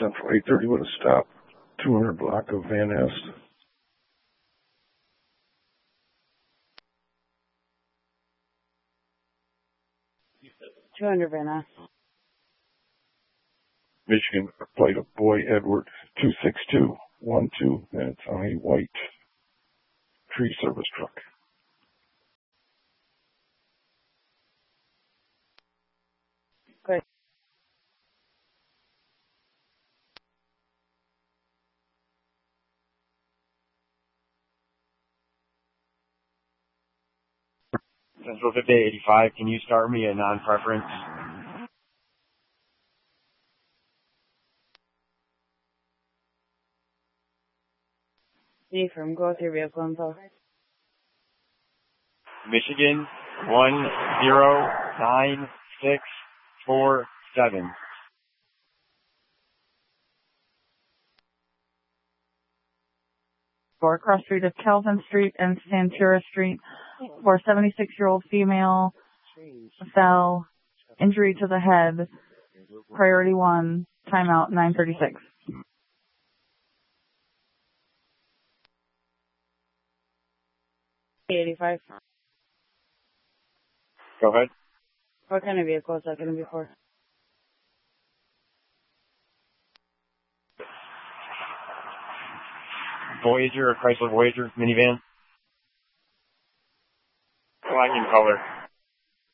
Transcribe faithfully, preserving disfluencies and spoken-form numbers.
Central eight thirty with a stop. two hundred block of Van Nest. two hundred Van Nest. Michigan plate of Boy Edward two six two one two, and it's on a white tree service truck. Great. Central fifty eighty-five, can you start me a non-preference? Ephraim, go with your vehicle info. Michigan, one zero nine six four seven. For cross street of Calvin Street and Santura Street for a seventy-six-year-old female fell, injury to the head, priority one, timeout nine thirty-six. eighty-five. Go ahead. What kind of vehicle is that going to be for? Voyager or Chrysler Voyager minivan? Black in color.